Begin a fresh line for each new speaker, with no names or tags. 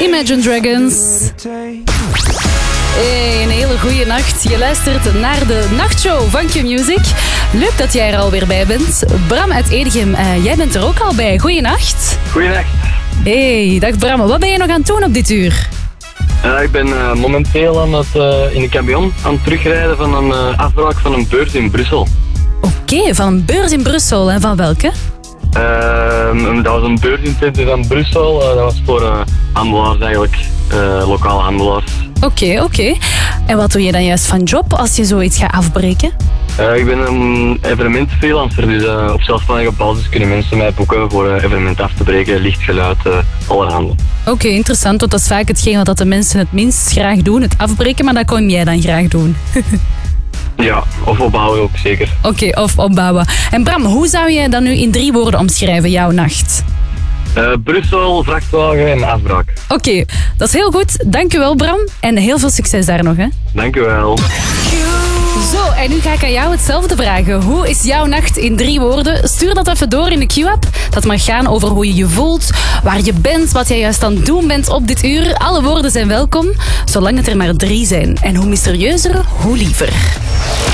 Imagine Dragons. Hey, een hele goede nacht. Je luistert naar de nachtshow van Q-Music. Leuk dat jij er alweer bij bent. Bram uit Edegem, jij bent er ook al bij. Goeienacht.
Goeienacht.
Hey, dag Bram. Wat ben je nog aan het doen op dit uur?
Ik ben momenteel in een camion aan het terugrijden van een afbraak van een beurs in Brussel.
Oké, van een beurs in Brussel. En van welke?
Dat was een beursincentrum van Brussel. Dat was voor handelaars eigenlijk, lokale handelaars.
Oké. En wat doe je dan juist van job als je zoiets gaat afbreken?
Ik ben een evenementfreelancer, dus op zelfstandige basis kunnen mensen mij boeken voor een evenement af te breken, licht, geluid, allerhande.
Oké, interessant, want dat is vaak hetgeen wat de mensen het minst graag doen, het afbreken, maar dat kon jij dan graag doen.
Ja, of opbouwen ook zeker.
Oké, of opbouwen. En Bram, hoe zou je dat nu in 3 woorden omschrijven, jouw nacht?
Brussel, vrachtwagen en afbraak.
Oké, dat is heel goed. Dankjewel Bram. En heel veel succes daar nog, hè.
Dankjewel.
Zo, en nu ga ik aan jou hetzelfde vragen. Hoe is jouw nacht in 3 woorden? Stuur dat even door in de Q-app. Dat mag gaan over hoe je je voelt, waar je bent, wat jij juist aan het doen bent op dit uur. Alle woorden zijn welkom, zolang het er maar 3 zijn. En hoe mysterieuzer, hoe liever.